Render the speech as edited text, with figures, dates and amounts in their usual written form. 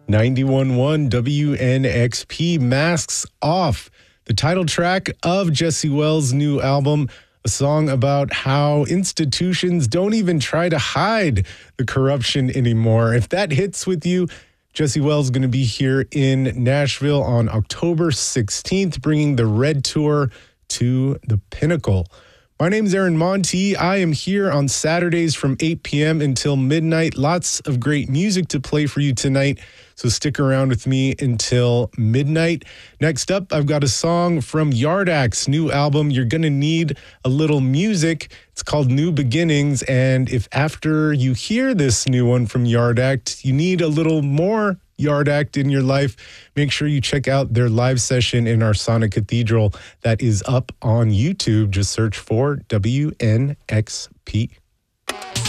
91.1 WNXP, Masks Off, the title track of Jesse Wells' new album, a song about how institutions don't even try to hide the corruption anymore. If that hits with you, Jesse Wells is going to be here in Nashville on October 16th, bringing the Red Tour to the Pinnacle. My name is Aaron Monti. I am here on Saturdays from 8 p.m. until midnight. Lots of great music to play for you tonight, so stick around with me until midnight. Next up, I've got a song from Yard Act's new album, You're Gonna Need a Little Music. It's called New Beginnings, and if after you hear this new one from Yard Act, you need a little more Yard Act in your life, make sure you check out their live session in our Sonic Cathedral that is up on YouTube. Just search for WNXP.